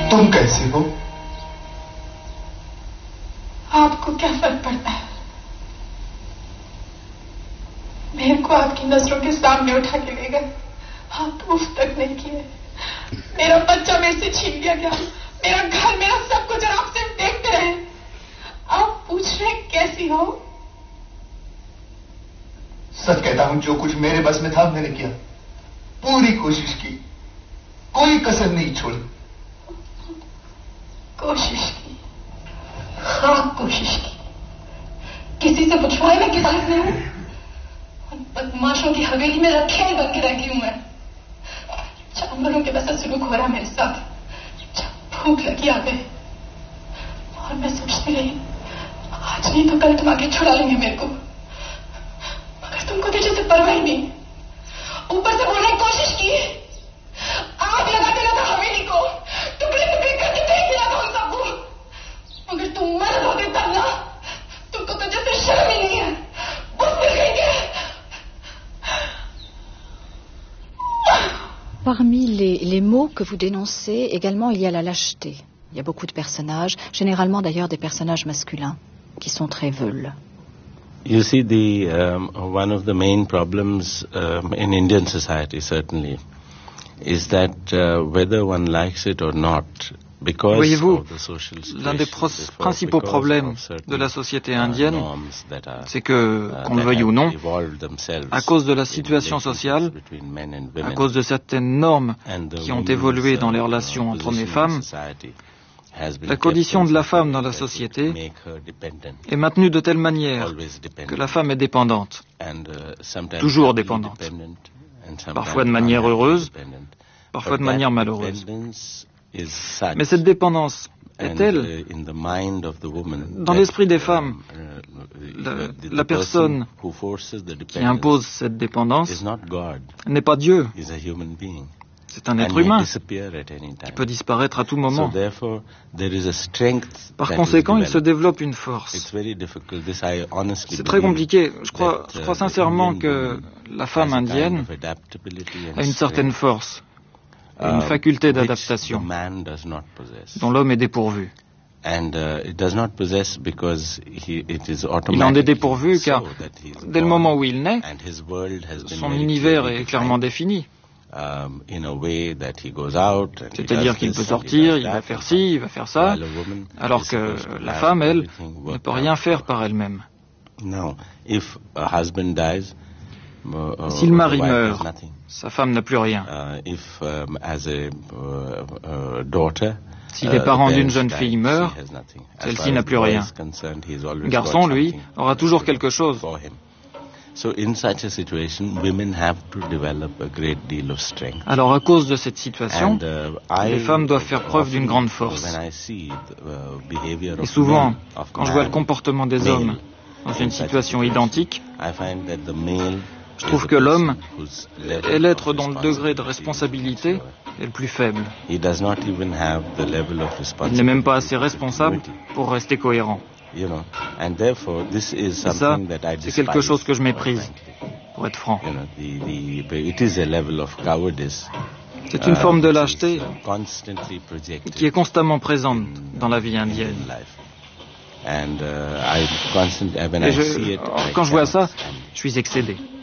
तुम कैसे हो? आपको क्या फर्क पड़ता है? मेरे को आपकी नजरों के सामने उठा के ले गए, आप उफ तक नहीं किए। मेरा बच्चा मेरे से छीन लिया गया, मेरा घर, मेरा सब कुछ, और आप सिर्फ देखते रहे। आप पूछ रहे कैसी हो? सच कहता हूं, जो कुछ मेरे बस में था मैंने किया, पूरी कोशिश की, कोई कसर नहीं छोड़ी। कोशिश की? हाँ, कोशिश की। किसी से पूछवाए मैं किस हालत में हूं? उन बदमाशों की हवेली में रखेल बन के रहती हूं मैं। जानवरों के जैसा सलूक हो रहा मेरे साथ। जब भूख लगी आ गए, और मैं सोचती रही आज नहीं तो कल तुम आगे छुड़ा लेंगे मेरे को, मगर तुमको तो जैसे परवाह ही नहीं। ऊपर से बोलने की कोशिश की, आग लगा देना था हवेली को, टुकड़े टुकड़े करके फेंक दिया था उन सबको, मगर तुम मर्द होते तब ना, तुमको तो जैसे शर्म ही नहीं है। बुज़दिल गई क्या? Parmi les maux que vous dénoncez, également, il y a la lâcheté. Il y a beaucoup de personnages, généralement d'ailleurs des personnages masculins, qui sont très veules. You see, one of the main problems in Indian society, certainly, is that whether one likes it or not, voyez-vous, l'un des principaux problèmes de la société indienne, c'est que, qu'on le veuille ou non, à cause de la situation sociale, à cause de certaines normes qui ont évolué dans les relations entre hommes et femmes, la condition de la femme dans la société est maintenue de telle manière que la femme est dépendante, toujours dépendante, parfois de manière heureuse, parfois de manière malheureuse. Mais cette dépendance est telle, dans l'esprit des femmes, la personne qui impose cette dépendance n'est pas Dieu, c'est un être humain qui peut disparaître à tout moment. Par conséquent, il se développe une force. C'est très compliqué. Je crois sincèrement que la femme indienne a une certaine force, une faculté d'adaptation dont l'homme est dépourvu. Il en est dépourvu car, dès le moment où il naît, son univers est clairement défini. C'est-à-dire qu'il peut sortir, il va faire ci, il va faire ça, alors que la femme, elle, ne peut rien faire par elle-même. Si le mari meurt, sa femme n'a plus rien. Si les parents d'une jeune fille meurent, celle-ci n'a plus rien. Le garçon, lui, aura toujours quelque chose. Alors, à cause de cette situation, les femmes doivent faire preuve d'une grande force. Et souvent, quand je vois le comportement des hommes dans une situation identique, je trouve que l'homme est l'être dont le degré de responsabilité est le plus faible. Il n'est même pas assez responsable pour rester cohérent. Et ça, c'est quelque chose que je méprise, pour être franc. C'est une forme de lâcheté qui est constamment présente dans la vie indienne. Et quand je vois ça, je suis excédé.